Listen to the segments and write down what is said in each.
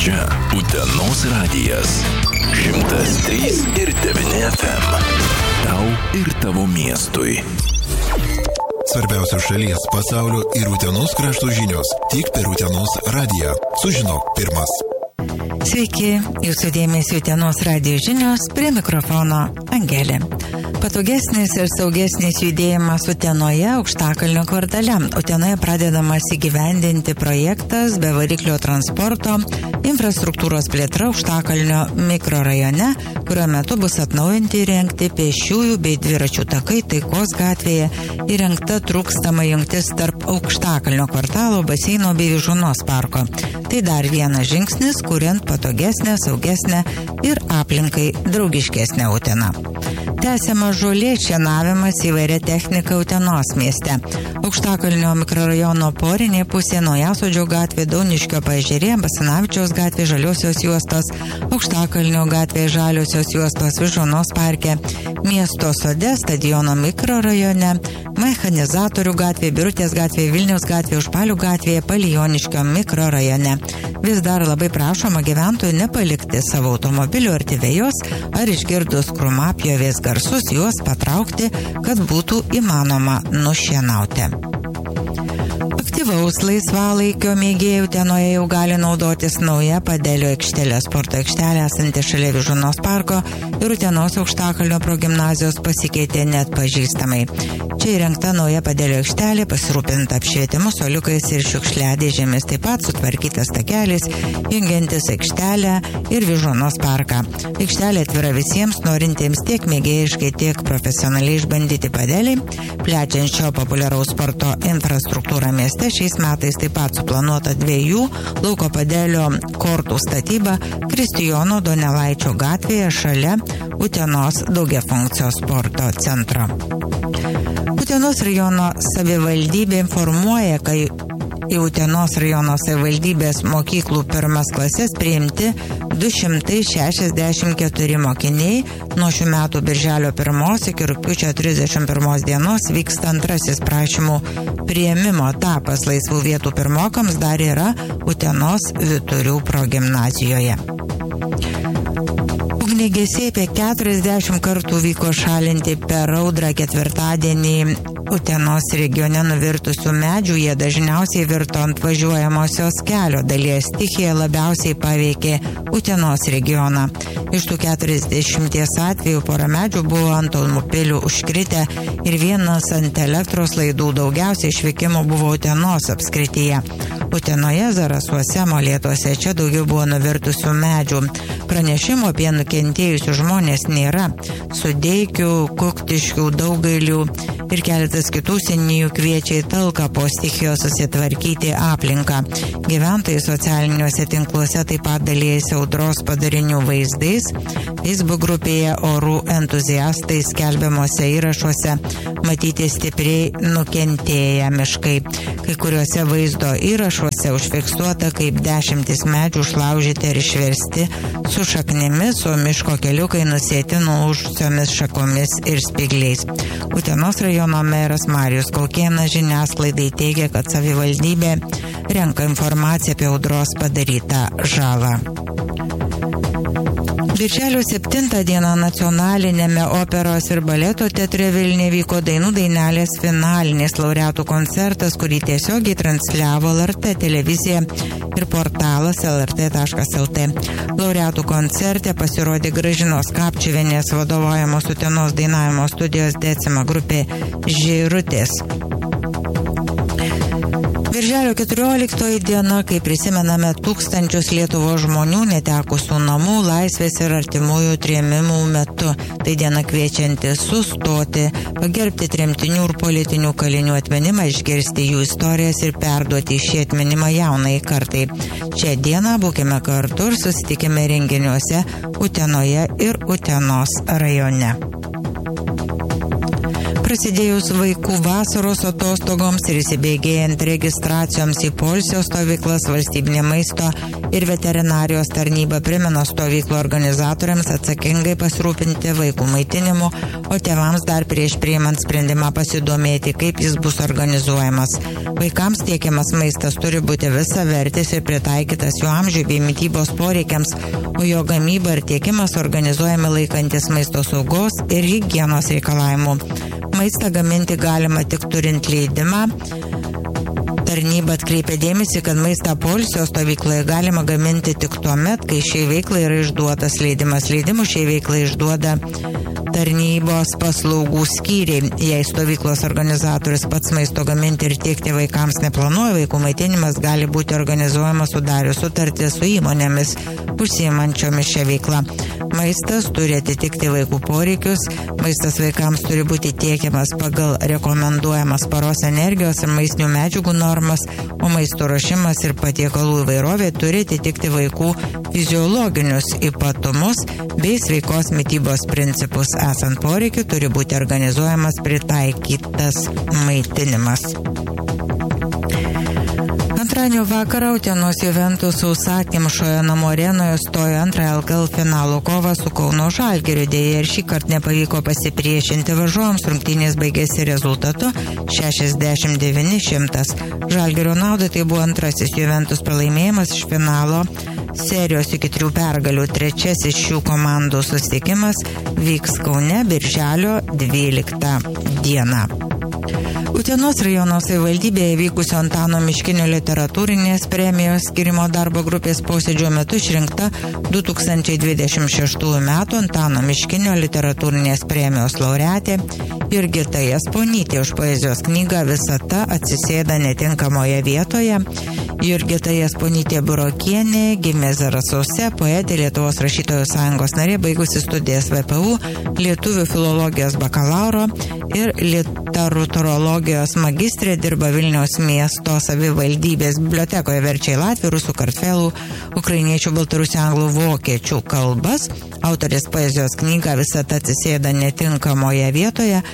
Čia Utenos radijas 103.9 FM. Tau ir tavo miestui. Svarbiausios šalies, pasaulio ir Utenos krašto žinios tik per Utenos radiją. Sužinok pirmas. Sveiki, jūsų dėmesio Utenos radijo žinios, prie mikrofono Angelė. Patogesnis ir saugesnis judėjimas Utenoje, Aukštakalnio kvartale. Utenoje pradedamas įgyvendinti projektas be variklio transporto, infrastruktūros plėtra Aukštakalnio mikrorajone, kurio metu bus atnaujinti įrengti pėsčiųjų bei dviračių takai Taikos gatvėje, įrengta trūkstama jungtis tarp Aukštakalnio kvartalo, baseino bei Vyžuonos parko. Tai dar vienas žingsnis, kuriant patogesnę, saugesnę ir aplinkai draugiškesnę Uteną. Tęsiama žolė šienavimas įvairia technika Utenos mieste. Aukštakalnio mikrorajono porinė pusė, Naujasodžio gatvė, Dauniškio paežerė, Basanavičiaus gatvė, Žaliosios juostos, Aukštakalnio gatvė, Žaliosios juostos, Vyžuonos parke, Miesto sode, Stadiono mikrorajone, Mechanizatorių gatvė, Birutės gatvė, Vilniaus gatvė, Užpalių gatvė, Palijoniškio mikrorajone. Vis dar labai prašoma gyventojų nepalikti savo automobilių arti vejos ar išgirdus krūmapjovės garsus juos patraukti, kad būtų įmanoma nušienauti. Aktyvaus laisvalaikio mėgėjų Utenoje jau gali naudotis nauja Padelio aikštelė. Sporto aikštelė esanti šalia Vyžuonos parko ir Utenos Aukštakalnio progimnazijos pasikeitė net pažįstamai. Čia įrengta nauja Padelio aikštelė, pasirūpinta apšvietimu, suoliukais ir šiukšliadėžėmis, taip pat sutvarkytas takelis, jungiantis aikštelę ir Vyžuonos parką. Aikštelė atvira visiems, norintiems tiek mėgėjiškai, tiek profesionaliai išbandyti padeliai. Plečiant šio populiaraus sporto infrastruktūrą mieste, šiais metais taip pat suplanuota 2 lauko padelio kortų statyba Kristijono Donelaičio gatvėje šalia Utenos daugiafunkcijos sporto centro. Utenos rajono savivaldybė informuoja, kai į Utenos rajono savivaldybės mokyklų pirmas klases priimti 264 mokiniai. Nuo šių metų birželio 1 iki rugpjūčio 31 dienos vyksta antrasis prašymų priėmimo etapas. Laisvų vietų pirmokams dar yra Utenos Vyturių progimnazijoje. Ugniagesiai apie 40 kartų vyko šalinti per audrą ketvirtadienį Utenos regione nuvirtusių medžių. Jie dažniausiai virto ant važiuojamosios kelio dalies. Stichija labiausiai paveikė Utenos regioną. Iš tų 40 atvejų pora medžių buvo ant automobilių užkritę ir vienas ant elektros laidų. Daugiausiai išvykimų buvo Utenos apskrityje. Utenoje, Zarasuose, Molėtuose čia daugiau buvo nuvirtusių medžių. Pranešimų apie nukentėjusių žmonės nėra. Sudeikių, Kuktiškių, Daugailių ir keletas kitų seniūnijų kviečia į talką po stichijos susitvarkyti aplinką. Gyventojai socialiniuose tinkluose taip pat dalijasi audros padarinių vaizdais. Facebook grupėje Orų entuziastai skelbiamuose įrašuose matyti stipriai nukentėję miškai. Kai kuriuose vaizdo įrašuose užfiksuota, kaip 10 medžių išlaužyti ir išversti su šaknimis, o miško keliukai nusėti nulūžusiomis šakomis ir spygliais. Utenos rajono meras Marijus Kaukėnas žiniasklaidai teigia, kad savivaldybė renka informaciją apie audros padarytą žalą. Birželio 7 dieną nacionalinėme operos ir baleto teatre Vilniuje vyko Dainų dainelės finalinis laureatų koncertas, kurį tiesiogiai transliavo LRT televizija ir portalas lrt.lt. Laureatų koncerte pasirodė Gražinos Kapčiuvienės vadovaujamos Utenos dainavimo studijos Decima grupė Žirutės. Birželio 14 diena, kai prisimename tūkstančius Lietuvos žmonių netekusių namų, laisvės ir artimųjų trėmimų metu. Tai diena kviečianti sustoti, pagerbti tremtinių ir politinių kalinių atminimą, išgirsti jų istorijas ir perduoti šį atminimą jaunai kartai. Šią dieną būkime kartu ir susitikime renginiuose Utenoje ir Utenos rajone. Prasidėjus vaikų vasaros atostogoms ir įsibėgėjant registracijoms į poilsio stovyklas, valstybinė maisto ir veterinarijos tarnyba primena stovyklų organizatoriams atsakingai pasirūpinti vaikų maitinimu, o tėvams dar prieš priimant sprendimą pasidomėti, kaip jis bus organizuojamas. Vaikams tiekiamas maistas turi būti visavertis ir pritaikytas jų amžiui bei mitybos poreikiams, o jo gamyba ir tiekimas organizuojami laikantis maisto saugos ir higienos reikalavimų. Maistą gaminti galima tik turint leidimą. Tarnyba atkreipia dėmesį, kad maistą poilsio stovykloje galima gaminti tik tuomet, kai šiai veiklai yra išduotas leidimas. Leidimų šiai veiklai išduoda tarnybos paslaugų skyriai. Jei stovyklos organizatorius pats maisto gaminti ir tiekti vaikams neplanuoja, vaikų maitinimas gali būti organizuojamas sudarius sutartį su įmonėmis užsiimančiomis šią veiklą. Maistas turi atitikti vaikų poreikius, maistas vaikams turi būti tiekiamas pagal rekomenduojamas paros energijos ir maistinių medžiagų normas, o maisto ruošimas ir patiekalų įvairovė turi atitikti vaikų fiziologinius ypatumus bei sveikos mitybos principus. Esant poreikiu, turi būti organizuojamas pritaikytas maitinimas. Antradienio vakarą Utenos Juventus sausakimšoje Namų Arenoje stojo antrąją LKL finalo kovą su Kauno Žalgiriu. Deja ir šį kartą nepavyko pasipriešinti varžovams, rungtynės baigėsi rezultatu 69-100. Žalgirio naudai tai buvo antrasis Juventus pralaimėjimas iš finalo serijos iki 3 pergalių. Trečiasis šių komandų susitikimas vyks Kaune birželio 12 dieną. Utenos rajono savivaldybėje vykusio Antano Miškinio literatūrinės premijos skirimo darbo grupės posėdžio metu išrinkta 2026 metų Antano Miškinio literatūrinės premijos laureatė Jurgita Jasponytė už poezijos knygą Visata atsisėda netinkamoje vietoje. Jurgita Jasponytė Burokienė gimė Zarasuose, poetė, Lietuvos rašytojų sąjungos narė, baigusi studijas VPU, lietuvių filologijos bakalauro ir literatūrologijos magistrė, dirba Vilniaus miesto savivaldybės bibliotekoje, verčia į latvių, rusų, kartvelų, ukrainiečių, baltarusių, anglų, vokiečių kalbas. Autorės poezijos knygą Visata atsisėda netinkamoje vietoje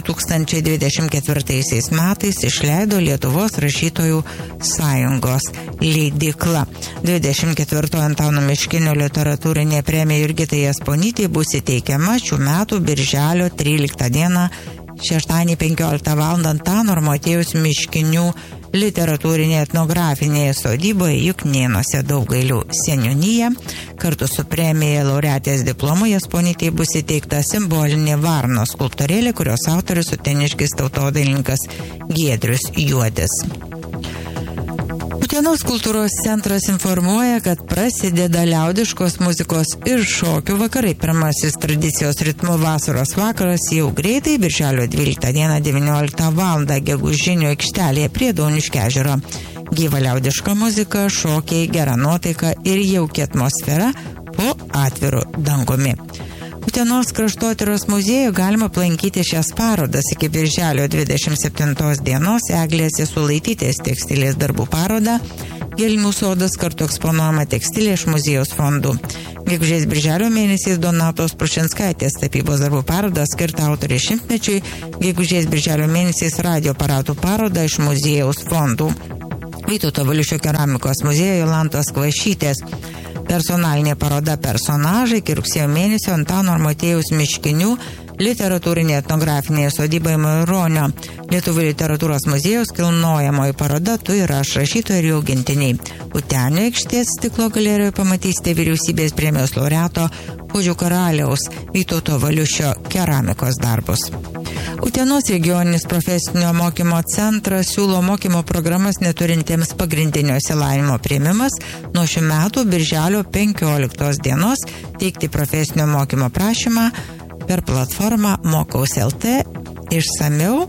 2024 metais išleido Lietuvos rašytojų sąjungos leidykla. 24 Antano Miškinio literatūrinė premija Jurgitai Jasponytei bus įteikiama šių metų birželio 13 dieną, šeštadienį 15 val. Antano ir Motiejaus Miškinių literatūrinėje etnografinėje sodyboje Juknėnuose Daugailių seniūnija. Kartu su premija laureatės diplomu Jasponytei bus įteikta simbolinė varnos skulptūrėlė, kurios autorius uteniškis tautodailininkas Giedrius Juodis. Utenos kultūros centras informuoja, kad prasideda liaudiškos muzikos ir šokių vakarai. Pirmasis tradicijos ritmų vasaros vakaras jau greitai, birželio 12 dieną 19 val. Gegužinių aikštelėje prie Dauniškio ežero. Gyva liaudiška muzika, šokiai, gera nuotaika ir jauki atmosfera po atviru dangumi. Utenos kraštotyros muziejų galima aplankyti šias parodas iki birželio 27 dienos. Eglės Jasulaitytės tekstilės darbų paroda, Gelmių sodas kartu eksponuojama tekstilė iš muziejaus fondų. Gegužės birželio mėnesiais Donatos Prušinskaitės tapybos darbų paroda skirta autorės šimtmečiui, gegužės birželio mėnesiais radio aparatų paroda iš muziejaus fondų. Vytauto Valiušio keramikos muziejo Jolantos Kvašytės personalinė paroda personažai iki rugsėjo mėnesio Antano ir Motiejaus Miškinių literatūrinė etnografinė sodyba Maironio Lietuvių literatūros muziejaus kilnojamoji paroda Tu ir aš rašytojai ir jų augintiniai. Utenio aikštės stiklo galerijoje pamatysite vyriausybės premijos laureato Puodžių karaliaus Vytauto Valiušio keramikos darbus. Utenos regioninis profesinio mokymo centras siūlo mokymo programas neturintiems pagrindinio išsilavinimo priėmimas nuo šių metų birželio 15 dienos teikti profesinio mokymo prašymą per platformą Mokaus.lt, išsamiau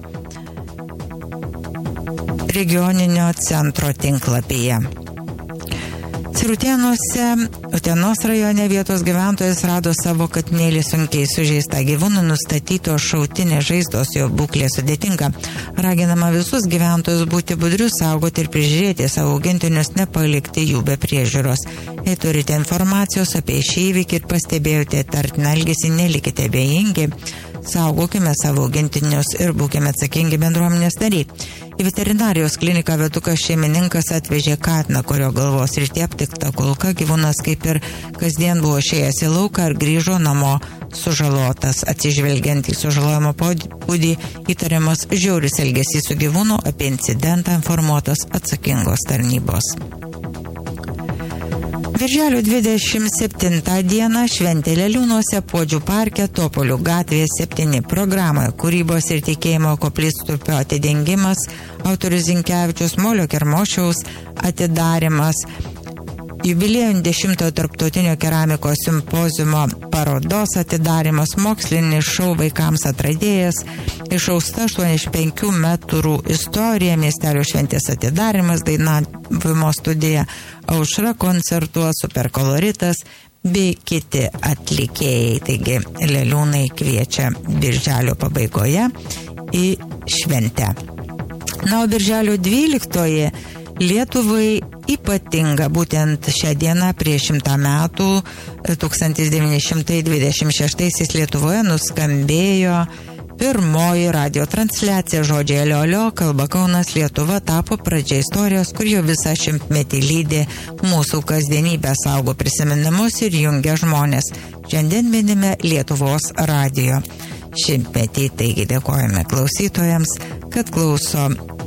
regioninio centro tinklapyje. Sirutėnuose, Utenos rajone vietos gyventojas rado savo katinėlį sunkiai sužeistą gyvūną, nustatytos šautinės žaizdos, jo būklė sudėtinga. Raginama visus gyventojus būti budrius, saugoti ir prižiūrėti savo augintinius, nepalikti jų be priežiūros. Jei turite informacijos apie šį įvykį ir pastebėjote tartiną elgesį, nelikite abejingi. Saugokime savo augintinius ir būkime atsakingi bendruomenės nariai. Į veterinarijos kliniką vedukas šeimininkas atvežė katiną, kurio galvos rytie aptikta kulka. Gyvūnas kaip ir kasdien buvo išėjęs į lauką ir grįžo namo sužalotas. Atsižvelgiant į sužalojimo pobūdį, įtariamas žiauris elgesys su gyvūnu, apie incidentą informuotos atsakingos tarnybos. Birželio 27 dieną šventė Leliūnuose Puodžių parke Topolių gatvėje 7 programoje kūrybos ir tikėjimo koplytstulpio atidengimas, autorius Zinkevičius, Molio Kermošiaus atidarymas, jubiliejų 10-ojo tarptautinio keramikos simpoziumo parodos atidarymas, mokslinis šou vaikams atradėjas, išausta 85 metrų istorija, miestelio šventės atidarymas, dainavimo studija Aušra koncertuos, superkoloritas bei kiti atlikėjai. Taigi Leliūnai kviečia birželio pabaigoje į šventę. Na, o birželio 12-oji Lietuvai ypatinga. Būtent šią dieną prieš 100 metų 1926 Lietuvoje nuskambėjo pirmoji radio transliacija. Žodžiai alio alio, kalba Kaunas, Lietuva tapo pradžia istorijos, kur jau visą šimtmetį lydi mūsų kasdienybę, saugo prisiminimus ir jungia žmonės. Šiandien minime Lietuvos radijo šimtmetį, taigi dėkojame klausytojams, kad klauso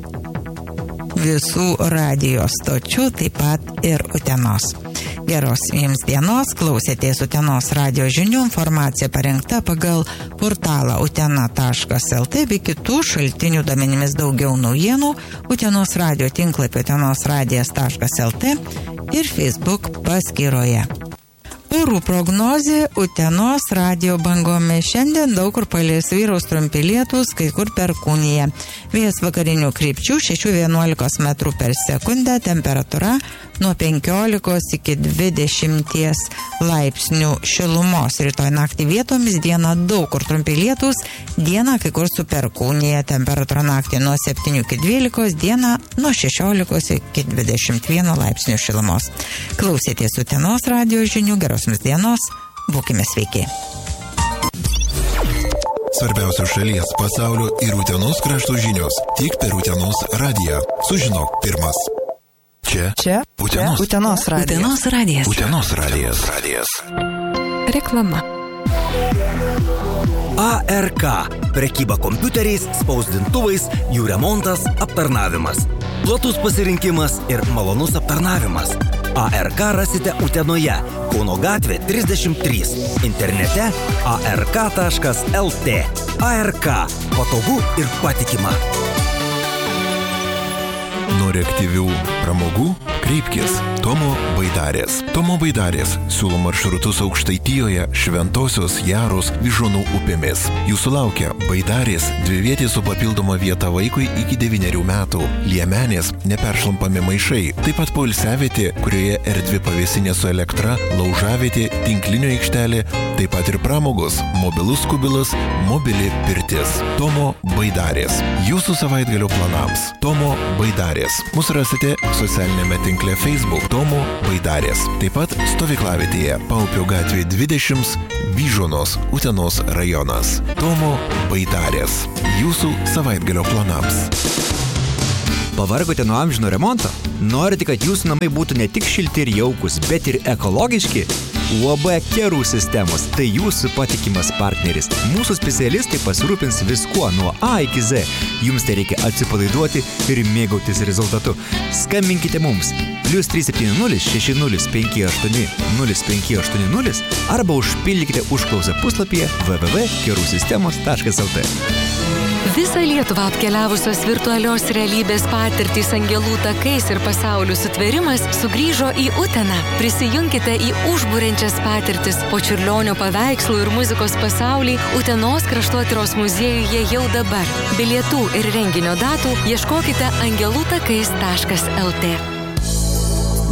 visų radijo stočių, taip pat ir Utenos. Geros jums dienos, klausėtės Utenos radijo žinių, informacija parengta pagal portalą utena.lt bei kitų šaltinių duomenimis. Daugiau naujienų Utenos radijo tinklapio utenosradijas.lt ir Facebook paskyroje. Orų prognozė Utenos radijo bangomis. Šiandien daug kur palis, vyraus trumpi lietūs, kai kur perkūnija. Vėjas vakarinių krypčių 6–11 metrų per sekundę, temperatūra nuo 15 iki 20 laipsnių šilumos. Rytoj naktį vietomis, dieną daug kur trumpi lietūs, dieną kai kur su perkūnija, temperatūra naktį nuo 7 iki 12, dieną nuo 16 iki 21 laipsnių šilumos. Klausėtės Utenos radijo žinių, geros jums dienos, būkime sveiki. Svarbiausios šalies, pasaulio ir Utenos krašto žinios tik per Utenos radiją. Sužinok pirmas. Čia Utenos radijas. Utenos radijas. Reklama. ARK. Prekyba kompiuteriais, spausdintuvais, jų remontas, aptarnavimas. Platus pasirinkimas ir malonus aptarnavimas. ARK rasite Utenoje, Kauno gatvė 33. Internete ark.lt. ARK. Patogu ir patikima. Nori aktyvių pramogų? Kreipkis Tomo Baidarės. Tomo Baidarės siūlo maršrutus Aukštaitijoje, Šventosios, Jaros, Vyžuonų upėmis. Jūsų laukia Baidarės, 2 vietės su papildoma vieta vaikui iki 9 metų, Liemenės, neperšlampami maišai, taip pat poilsiavietė, kurioje erdvi pavėsinė su elektra, laužavietė, tinklinio aikštelė, taip pat ir pramogos, mobilus kubilas, mobili pirtis. Tomo Baidarės. Jūsų savaitgalio planams. Tomo Baidarės. Mus rasite socialinėme tinkle Facebook Tomo Baidarės. Taip pat stovyklavietėje Paupio gatvė 20, Vyžuonos, Utenos rajonas. Tomo Baidarės. Jūsų savaitgalio planams. Pavargote nuo amžino remonto? Norite, kad jūsų namai būtų ne tik šilti ir jaukus, bet ir ekologiški? UAB Kerų sistemos – tai jūsų patikimas partneris. Mūsų specialistai pasirūpins viskuo nuo A iki Z. Jums tai reikia atsipalaiduoti ir mėgautis rezultatu. Skambinkite mums +370 60 58 0580 arba užpildykite užklausą puslapyje www.kerusistemos.lt. Visą Lietuvą apkeliavusios virtualios realybės patirtys angelų takais ir pasaulių sutvėrimas sugrįžo į Uteną. Prisijunkite į užburiančias patirtis po Čiurlionio paveikslų ir muzikos pasaulį Utenos kraštotyros muziejuje jau dabar. Bilietų ir renginio datų ieškokite angelutakais.lt.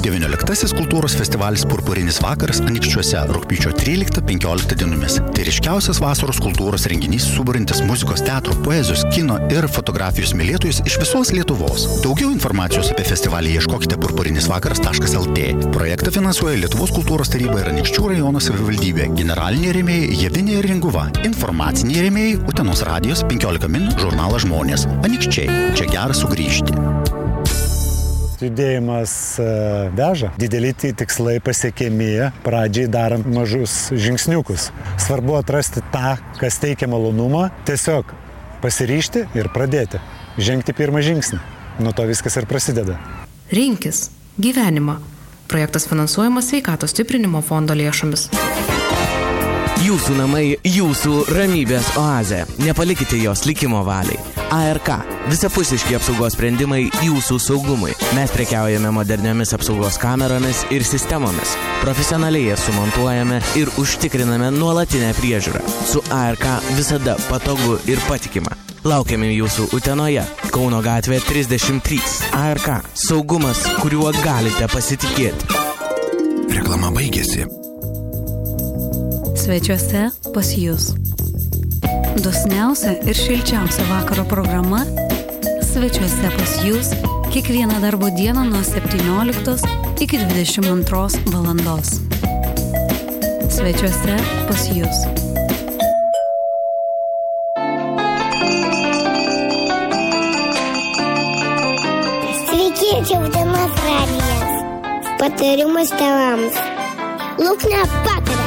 19 kultūros festivalis Purpurinis vakaras Anykščiuose rugpjūčio 13-15 dienomis. Tai ryškiausias vasaros kultūros renginys suburintis muzikos, teatro, poezijos, kino ir fotografijos mylėtojus iš visos Lietuvos. Daugiau informacijos apie festivalį ieškokite purpurinisvakaras.lt. Projektą finansuoja Lietuvos kultūros taryba ir Anykščių rajono savivaldybė. Generaliniai rėmėjai Javinė ir Ringuva. Informaciniai rėmėjai Utenos radijos 15 min žurnalas Žmonės. Anykščiai. Čia gera sugrįžti. Judėjimas veža. Dideli tikslai pasiekiami, pradžiai darant mažus žingsniukus. Svarbu atrasti tą, kas teikia malonumą, tiesiog pasiryžti ir pradėti. Žengti pirmą žingsnį. Nuo to viskas ir prasideda. Rinkis gyvenimą. Projektas finansuojamas Sveikatos stiprinimo fondo lėšomis. Jūsų namai, jūsų ramybės oazė. Nepalikite jos likimo valiai. ARK. Visapusiški apsaugos sprendimai jūsų saugumui. Mes prekiaujame moderniomis apsaugos kameromis ir sistemomis. Profesionaliai jas sumontuojame ir užtikriname nuolatinę priežiūrą. Su ARK visada patogu ir patikima. Laukiame jūsų Utenoje, Kauno gatvė 33. ARK. Saugumas, kuriuo galite pasitikėti. Reklama baigėsi. Svečiuose pas jūs. Dosniausia ir šilčiausia vakaro programa Svečiuose pas jūs kiekvieną darbo dieną nuo 17 iki 22 valandos. Svečiuose pas jūs. Sveiki, čia Utenos radijas. Patarimas tėvams. Luknė pataria.